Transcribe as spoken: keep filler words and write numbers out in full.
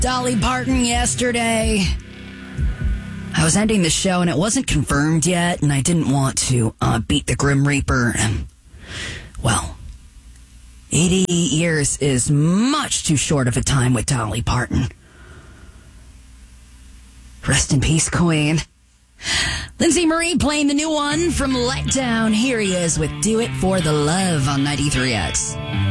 Dolly Parton yesterday. I was ending the show and it wasn't confirmed yet, and I didn't want to uh, beat the Grim Reaper. And, well, eighty years is much too short of a time with Dolly Parton. Rest in peace, Queen. Lindsay Marie playing the new one from Letdown. Here he is with Do It For The Love on ninety-three X.